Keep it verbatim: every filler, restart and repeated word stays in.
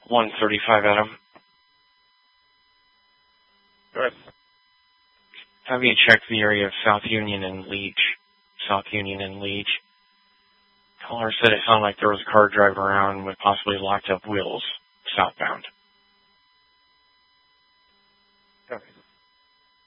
one thirty-five, Adam. Go ahead. Have you checked the area of South Union and Leech? South Union and Leech. Caller said it sounded like there was a car driving around with possibly locked up wheels, southbound. Okay.